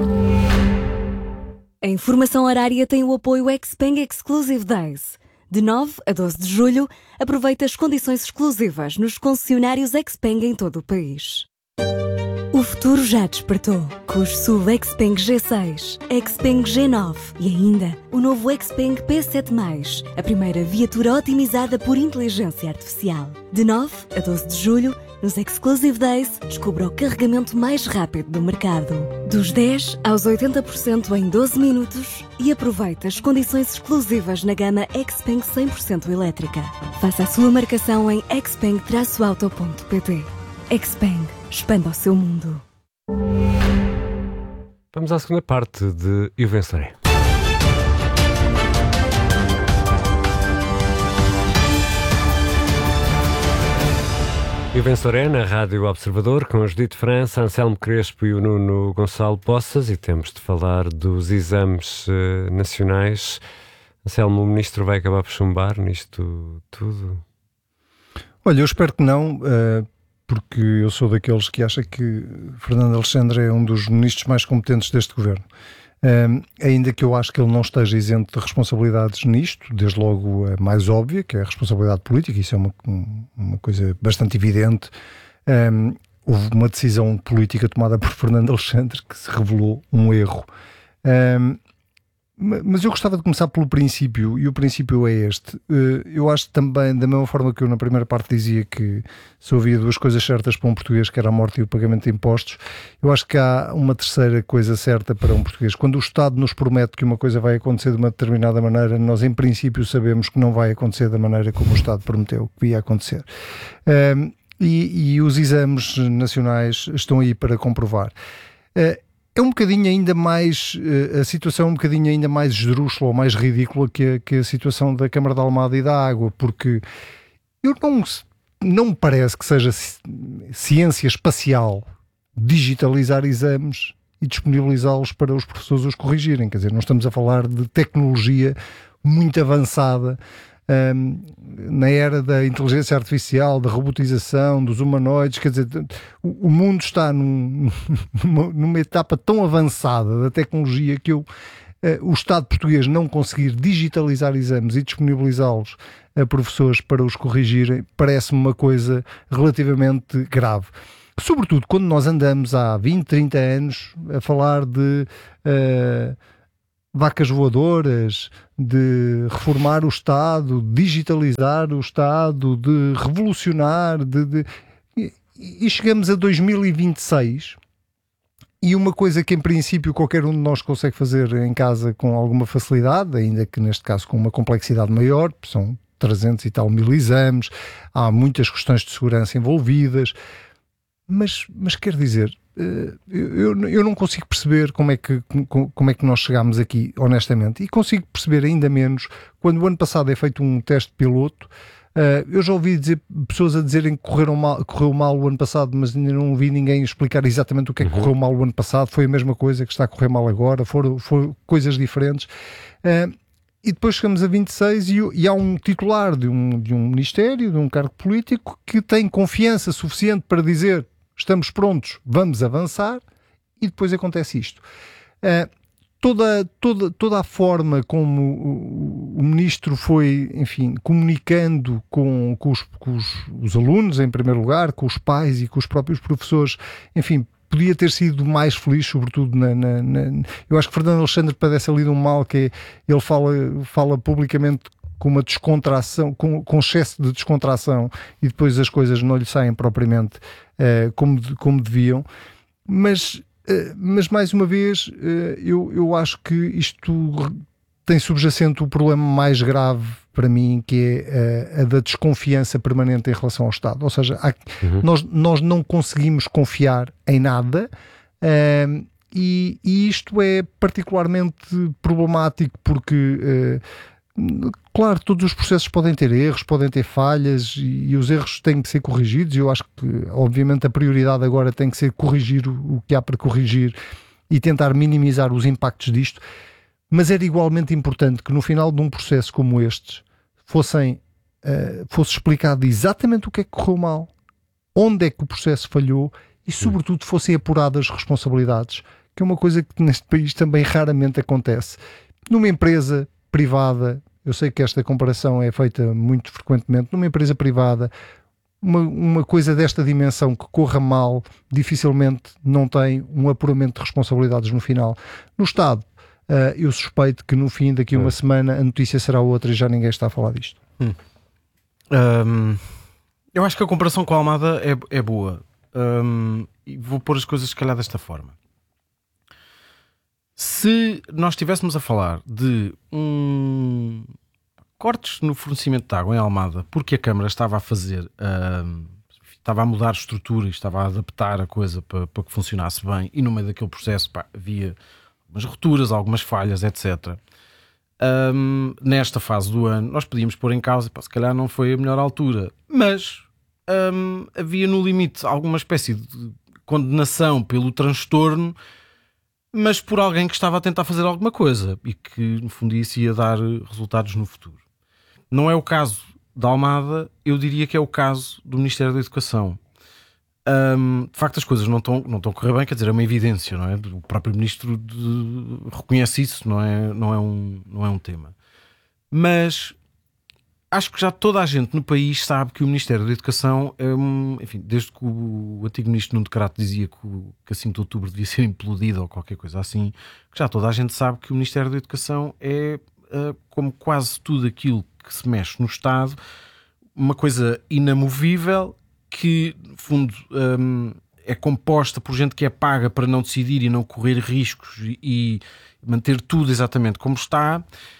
A informação horária tem o apoio Xpeng Exclusive Days. De nove a doze de julho, aproveita as condições exclusivas nos concessionários Xpeng em todo o país. O futuro já despertou com os S U V Xpeng G seis, Xpeng G nove e ainda o novo Xpeng P sete mais, a primeira viatura otimizada por inteligência artificial. De nove a doze de julho, nos Exclusive Days, descubra o carregamento mais rápido do mercado. Dos dez aos oitenta por cento em doze minutos e aproveita as condições exclusivas na gama Xpeng cem por cento elétrica. Faça a sua marcação em xpeng auto ponto pt. Xpeng, expanda o seu mundo. Vamos à segunda parte de E o Vencedor é. E o Vencedor é na Rádio Observador, com o Judite França, Anselmo Crespo e o Nuno Gonçalo Poças, e temos de falar dos exames uh, nacionais. Anselmo, o Ministro vai acabar por chumbar nisto tudo? Olha, eu espero que não, uh, porque eu sou daqueles que acha que Fernando Alexandre é um dos ministros mais competentes deste governo. Um, ainda que eu acho que ele não esteja isento de responsabilidades nisto, desde logo a mais óbvia, que é a responsabilidade política, isso é uma, uma coisa bastante evidente. Um, houve uma decisão política tomada por Fernando Alexandre que se revelou um erro. Um, Mas eu gostava de começar pelo princípio, e o princípio é este. Eu acho também, da mesma forma que eu na primeira parte dizia que se havia duas coisas certas para um português, que era a morte e o pagamento de impostos, eu acho que há uma terceira coisa certa para um português. Quando o Estado nos promete que uma coisa vai acontecer de uma determinada maneira, nós em princípio sabemos que não vai acontecer da maneira como o Estado prometeu que ia acontecer. Um, e, e os exames nacionais estão aí para comprovar. Uh, É um bocadinho ainda mais, a situação é um bocadinho ainda mais esdrúxula ou mais ridícula que a, que a situação da Câmara de Almada e da Água, porque eu não, não me parece que seja ciência espacial digitalizar exames e disponibilizá-los para os professores os corrigirem. Quer dizer, não estamos a falar de tecnologia muito avançada, Um, na era da inteligência artificial, da robotização, dos humanoides. Quer dizer, o, o mundo está num, numa, numa etapa tão avançada da tecnologia que eu, uh, o Estado português não conseguir digitalizar exames e disponibilizá-los a professores para os corrigirem parece-me uma coisa relativamente grave. Sobretudo quando nós andamos há vinte, trinta anos a falar de uh, vacas voadoras, de reformar o Estado, digitalizar o Estado, de revolucionar, de, de... e chegamos a dois mil e vinte e seis e uma coisa que em princípio qualquer um de nós consegue fazer em casa com alguma facilidade, ainda que neste caso com uma complexidade maior, são trezentos e tal mil exames, há muitas questões de segurança envolvidas, mas, mas quer dizer, Eu, eu não consigo perceber como é, que, como é que nós chegámos aqui, honestamente, e consigo perceber ainda menos quando o ano passado é feito um teste piloto. Uh, eu já ouvi dizer, pessoas a dizerem que correram mal, correu mal o ano passado, mas ainda não ouvi ninguém explicar exatamente o que é que uhum. correu mal o ano passado. Foi a mesma coisa que está a correr mal agora, foram, foram coisas diferentes. Uh, e depois chegamos a vinte e seis e, e há um titular de um, de um ministério, de um cargo político, que tem confiança suficiente para dizer: estamos prontos, vamos avançar, e depois acontece isto. Uh, toda, toda, toda a forma como o, o ministro foi, enfim, comunicando com, com, os, com os, os alunos, em primeiro lugar, com os pais e com os próprios professores, enfim, podia ter sido mais feliz, sobretudo na... na, na... Eu acho que Fernando Alexandre padece ali de um mal que é, ele fala, fala publicamente com uma descontração, com, com excesso de descontração, e depois as coisas não lhe saem propriamente uh, como, como deviam, mas, uh, mas mais uma vez uh, eu, eu acho que isto tem subjacente o problema mais grave para mim, que é uh, a da desconfiança permanente em relação ao Estado. Ou seja, há, uhum. nós, nós não conseguimos confiar em nada, uh, e, e isto é particularmente problemático porque uh, claro, todos os processos podem ter erros, podem ter falhas, e, e os erros têm que ser corrigidos. Eu acho que, obviamente, a prioridade agora tem que ser corrigir o, o que há para corrigir e tentar minimizar os impactos disto, mas era igualmente importante que no final de um processo como este fossem, uh, fosse explicado exatamente o que é que correu mal, onde é que o processo falhou e, sobretudo, fossem apuradas responsabilidades, que é uma coisa que neste país também raramente acontece. Numa empresa privada, eu sei que esta comparação é feita muito frequentemente, numa empresa privada, uma, uma coisa desta dimensão que corra mal, dificilmente não tem um apuramento de responsabilidades no final. No Estado, uh, eu suspeito que no fim, daqui a uma semana, a notícia será outra e já ninguém está a falar disto. Hum. Um, eu acho que a comparação com a Almada é, é boa. Um, e vou pôr as coisas, se calhar, desta forma. Se nós estivéssemos a falar de um cortes no fornecimento de água em Almada, porque a Câmara estava a fazer, uh, estava a mudar a estrutura e estava a adaptar a coisa para, para que funcionasse bem, e no meio daquele processo, pá, havia algumas rupturas, algumas falhas, etcétera. Um, nesta fase do ano, nós podíamos pôr em causa, pá, se calhar não foi a melhor altura, mas um, havia no limite alguma espécie de condenação pelo transtorno, mas por alguém que estava a tentar fazer alguma coisa e que, no fundo, isso ia dar resultados no futuro. Não é o caso da Almada, eu diria que é o caso do Ministério da Educação. Um, de facto, as coisas não estão, não estão a correr bem, quer dizer, é uma evidência, não é? O próprio Ministro de, reconhece isso, não é, não, é um, não é um tema. Mas acho que já toda a gente no país sabe que o Ministério da Educação, um, enfim, desde que o antigo ministro Nuno de Crato dizia que, o, que a cinco de outubro devia ser implodido ou qualquer coisa assim, que já toda a gente sabe que o Ministério da Educação é, uh, como quase tudo aquilo que se mexe no Estado, uma coisa inamovível que, no fundo, um, é composta por gente que é paga para não decidir e não correr riscos e, e manter tudo exatamente como está.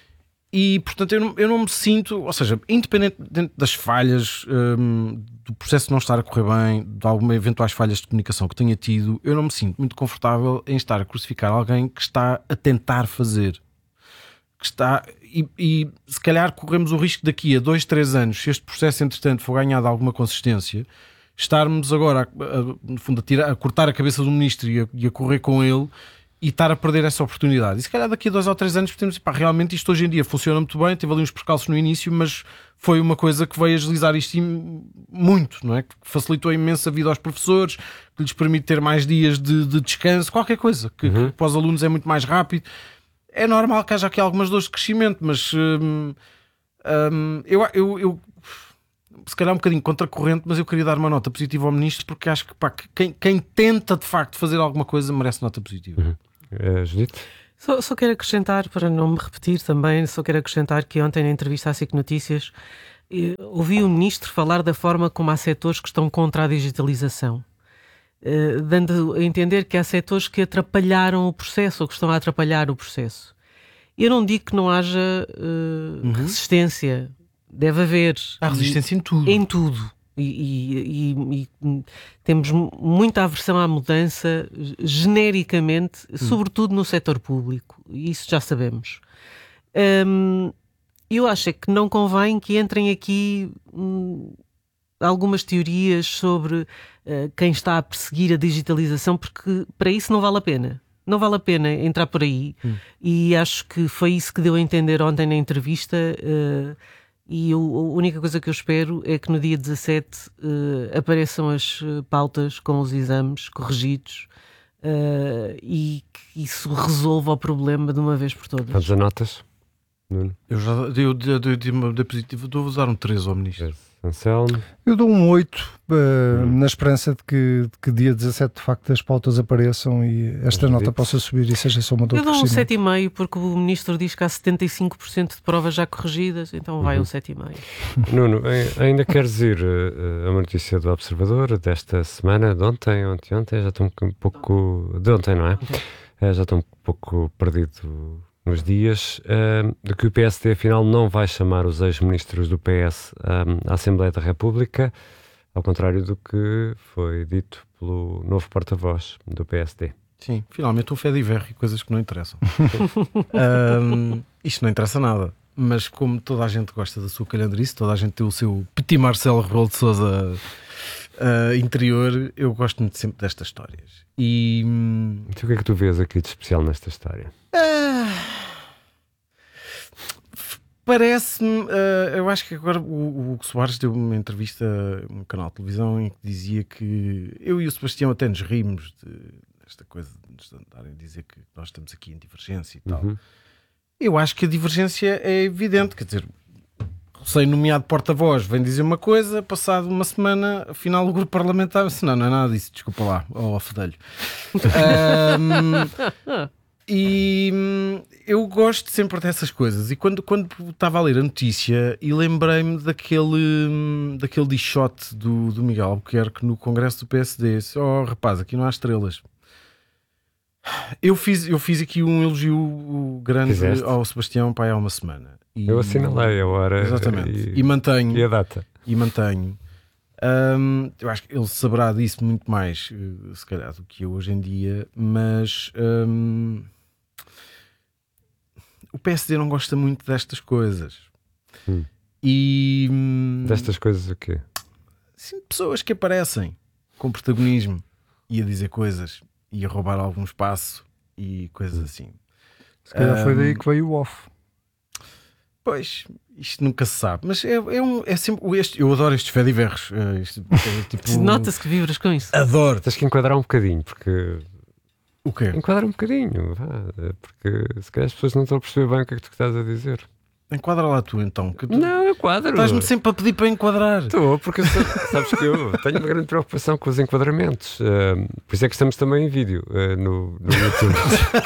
E, portanto, eu não, eu não me sinto, ou seja, independente das falhas, um, do processo não estar a correr bem, de algumas eventuais falhas de comunicação que tenha tido, eu não me sinto muito confortável em estar a crucificar alguém que está a tentar fazer. Que está, e, e se calhar corremos o risco daqui a dois, três anos, se este processo, entretanto, for ganhado alguma consistência, estarmos agora, a, a, no fundo, a, tirar, a cortar a cabeça do ministro e a, e a correr com ele, e estar a perder essa oportunidade. E se calhar daqui a dois ou três anos podemos dizer, pá, realmente isto hoje em dia funciona muito bem, teve ali uns percalços no início, mas foi uma coisa que veio agilizar isto muito, não é? Que facilitou imenso a vida aos professores, que lhes permite ter mais dias de, de descanso, qualquer coisa, que, uhum. que para os alunos é muito mais rápido. É normal que haja aqui algumas dores de crescimento, mas hum, hum, eu, eu, eu se calhar um bocadinho contracorrente, mas eu queria dar uma nota positiva ao ministro, porque acho que, pá, que quem, quem tenta de facto fazer alguma coisa merece nota positiva. Uhum. É, Judite? Só, só quero acrescentar, para não me repetir também, só quero acrescentar que ontem na entrevista à SIC Notícias eh, ouvi o ministro falar da forma como há setores que estão contra a digitalização, eh, dando a entender que há setores que atrapalharam o processo ou que estão a atrapalhar o processo. Eu não digo que não haja eh, uhum. resistência, deve haver. Há resistência em tudo. Em tudo. E, e, e, e temos muita aversão à mudança genericamente, hum. sobretudo no setor público, isso já sabemos. Hum, eu acho é que não convém que entrem aqui hum, algumas teorias sobre uh, quem está a perseguir a digitalização, porque para isso não vale a pena. Não vale a pena entrar por aí. Hum. E acho que foi isso que deu a entender ontem na entrevista. Uh, E eu, a única coisa que eu espero é que no dia dezassete uh, apareçam as pautas com os exames corrigidos uh, e que isso resolva o problema de uma vez por todas. Quantas anotas? Nuno? Eu já eu, eu, eu, eu, eu, positivo, estou a usar um três ao ministro. Anselmo? Eu dou um oito uh, hum. na esperança de que, de que dia dezassete de facto as pautas apareçam e esta nota possa subir e seja só uma dor. Eu dou um sete vírgula cinco porque o ministro diz que há setenta e cinco por cento de provas já corrigidas, então vai uhum. um sete vírgula cinco. Nuno, ainda queres ir uh, a uma notícia do Observador desta semana, de ontem, ontem, ontem, já estou um pouco... de ontem, não é? Uh, já estou um pouco perdido nos dias, uh, de que o P S D afinal não vai chamar os ex-ministros do P S um, à Assembleia da República, ao contrário do que foi dito pelo novo porta-voz do P S D. Sim, finalmente um fediverro e coisas que não interessam. um, isto não interessa nada, mas como toda a gente gosta da sua calhandrice, toda a gente tem o seu Petit Marcelo Rebelo de Sousa uh, interior, eu gosto muito sempre destas histórias. E hum... então, o que é que tu vês aqui de especial nesta história? Uh... Parece-me, uh, eu acho que agora o, o Soares deu uma entrevista a um canal de televisão em que dizia que eu e o Sebastião até nos rimos de, desta coisa de nos andarem a dizer que nós estamos aqui em divergência e tal. Uhum. Eu acho que a divergência é evidente, quer dizer, o recém-nomeado porta-voz vem dizer uma coisa, passado uma semana, afinal o grupo parlamentar disse, não, não é nada disso, desculpa lá, ó oh, fedelho. um, E eu gosto sempre dessas coisas. E quando, quando estava a ler a notícia e lembrei-me daquele, daquele dichote do, do Miguel Albuquerque no Congresso do P S D. Disse, oh rapaz, aqui não há estrelas. Eu fiz, eu fiz aqui um elogio grande Fizeste? ao Sebastião pai, há uma semana. E, eu assinalei a hora. Exatamente. E, e mantenho. E a data. E mantenho. Um, eu acho que ele saberá disso muito mais, se calhar, do que eu hoje em dia, mas... Um, o P S D não gosta muito destas coisas. Hum. E... Destas coisas o quê? Sim, pessoas que aparecem com protagonismo e a dizer coisas e a roubar algum espaço e coisas assim. Se calhar um, foi daí que veio o off. Pois, isto nunca se sabe. Mas é, é, um, é sempre... Este, eu adoro estes fediverros. É, este, é, tipo, nota-se que vibras com isso. Adoro. Tens que enquadrar um bocadinho, porque... O quê? Enquadra um bocadinho, vá, porque se calhar as pessoas não estão a perceber bem o que é que tu estás a dizer. Enquadra lá tu então. Que tu... Não, eu quadro. Estás-me sempre a pedir para enquadrar. Estou, porque eu sou, sabes que eu tenho uma grande preocupação com os enquadramentos. Uh, por isso é que estamos também em vídeo uh, no, no YouTube.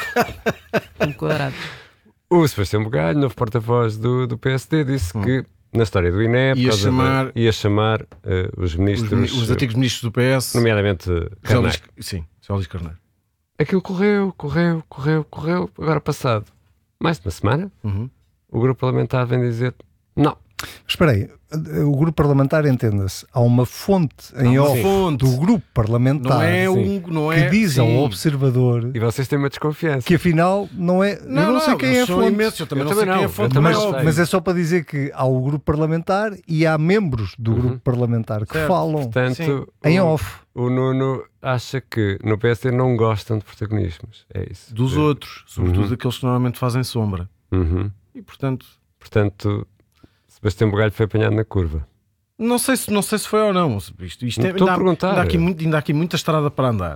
Enquadrados. O Sebastião Bugalho, novo porta-voz do, do P S D, disse hum. que na história do I N E ia chamar, da, ia chamar uh, os ministros, os, os antigos ministros do P S, nomeadamente Carneiro. Sim, José Luís Carneiro. Aquilo correu, correu, correu, correu. Agora passado mais de uma semana, uhum. o grupo parlamentar vem dizer não. Espera aí, o grupo parlamentar, entenda-se, há uma fonte em uma off fonte. do grupo parlamentar não é um, não é, que diz sim. ao observador e vocês têm uma desconfiança que afinal não é, não, eu não, não sei quem é a fonte imensos, eu também eu não também sei não. quem é a fonte, mas, não mas é só para dizer que há o grupo parlamentar e há membros do uhum. grupo parlamentar que certo. falam Portanto, em o, off. O Nuno acha que no P S D não gostam de protagonismos, é isso. Dos é. outros, sobretudo uhum. daqueles que normalmente fazem sombra. Uhum. E portanto... Portanto, Sebastião Bugalho foi apanhado na curva. Não sei se, não sei se foi ou não. Isto, isto é, Estou ainda, a perguntar. Ainda há, aqui muito, ainda há aqui muita estrada para andar.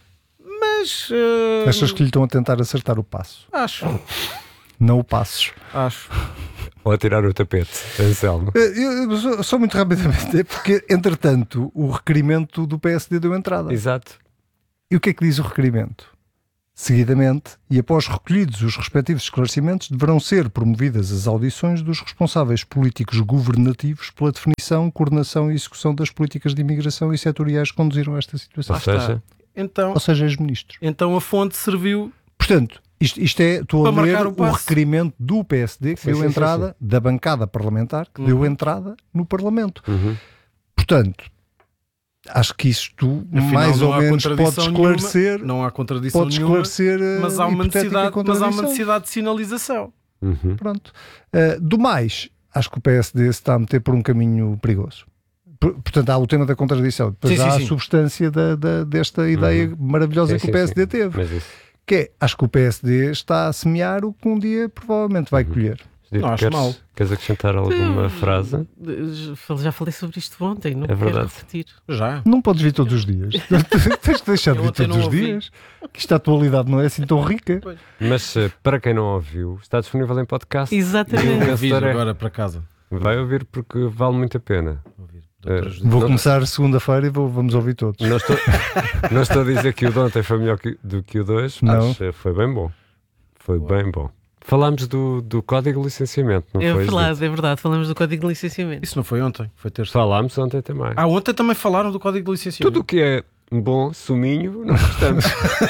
Mas... Uh... Achas que lhe estão a tentar acertar o passo? Acho. Não o passos. Acho. Ou a tirar o tapete, Anselmo. Eu, eu, só, só muito rapidamente, é porque, entretanto, o requerimento do P S D deu entrada. Exato. E o que é que diz o requerimento? Seguidamente, e após recolhidos os respectivos esclarecimentos, deverão ser promovidas as audições dos responsáveis políticos governativos pela definição, coordenação e execução das políticas de imigração e setoriais que conduziram a esta situação. Ou seja, então, Ou seja, ex-ministros. Então a fonte serviu... Portanto, isto, isto é, estou a ler o, o requerimento do P S D que sim, deu sim, entrada, sim, sim. da bancada parlamentar, que uhum. deu entrada no Parlamento. Uhum. Portanto, acho que isto Afinal, mais ou menos pode esclarecer, nenhuma, não há contradição pode nenhuma, esclarecer mas há uma necessidade, mas há uma contradição. necessidade de sinalização. Uhum. Pronto. Uh, do mais, acho que o P S D se está a meter por um caminho perigoso. Por, portanto, há o tema da contradição. Depois sim, há sim, a sim. substância da, da, desta ideia uhum. maravilhosa sim, que o P S D sim, sim. teve. Mas isso... Que é, acho que o P S D está a semear o que um dia provavelmente vai uhum. colher. Não acho queres, mal. Queres acrescentar alguma frase? Já falei sobre isto ontem, não é quero verdade. repetir. Já? Não podes vir todos os dias. Tens que deixar de vir todos os dias. Que esta atualidade não é assim tão rica. Mas para quem não ouviu, está disponível em podcast. Exatamente. Eu vi agora para casa. Vai ouvir porque vale muito a pena. Uh, vou não, começar segunda-feira e vou, vamos ouvir todos. Não estou, não estou a dizer que o de ontem foi melhor que, do que o de hoje, não. Mas foi bem bom. Foi Boa. bem bom. Falámos do, do código de licenciamento, não é foi? É verdade, é verdade. Falamos do código de licenciamento. Isso não foi ontem, foi terça. Falámos ontem também. Ah, ontem também falaram do código de licenciamento. Tudo o que é bom, suminho, não gostamos.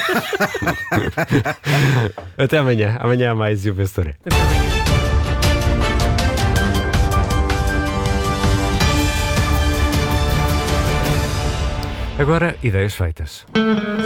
Até amanhã. Amanhã há mais e o Vencedor. Até amanhã. Agora, ideias feitas.